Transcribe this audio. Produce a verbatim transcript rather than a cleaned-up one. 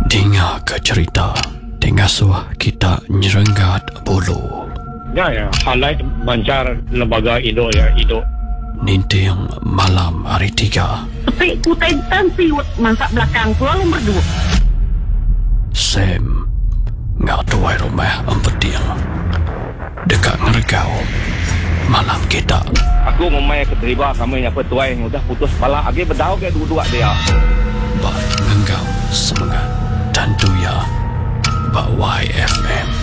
Dengar ke cerita Tengah suah kita nyerenggat bulu. Ya, ya. Halai bancar lembaga Indo ya, Indo. Ninting malam hari tiga. Tapi kutai tansiut mangsa belakang tu lalu berdua. Sam ngak tuai rumah empeting. Dekat ngergau malam kita. Aku memang keterima kamu yang petuai yang udah putus kepala. Agi berdau ke dua-dua dia. Bak ngenggau semangat dan duya Bak Y F M.